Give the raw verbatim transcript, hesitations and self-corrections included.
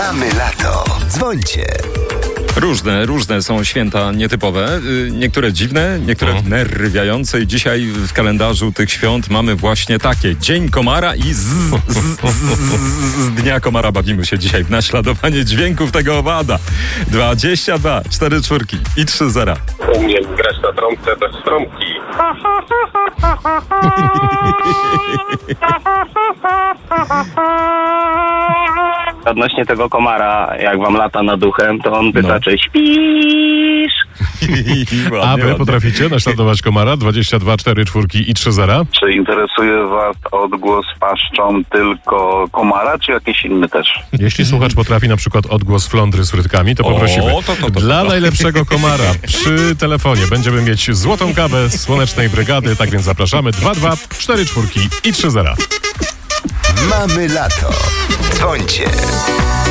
Mamy lato. Dzwońcie. Różne, różne są święta nietypowe, niektóre dziwne, niektóre No. wnerwiające i dzisiaj w kalendarzu tych świąt mamy właśnie takie. Dzień komara i z, z, z, z, z dnia komara bawimy się dzisiaj w naśladowanie dźwięków tego owada. dwadzieścia dwa, cztery czwórki i trzy zera. Umiem grać na trąbce bez trąbki. Odnośnie tego komara, jak wam lata nad duchem, to on pyta, No. czy śpisz? Ładnie, A wy ładnie. potraficie naśladować komara? dwadzieścia dwa, cztery czwórki i trzy zera. Czy interesuje was odgłos paszczą tylko komara, czy jakiś inny też? Jeśli słuchacz potrafi na przykład odgłos flądry z frytkami, to O, poprosimy. to, to, to, to, Dla to. najlepszego komara przy telefonie będziemy mieć złotą kawę z Słonecznej Brygady, tak więc zapraszamy. dwa dwa, cztery czwórki i trzy zera. Mamy lato. Dzwońcie.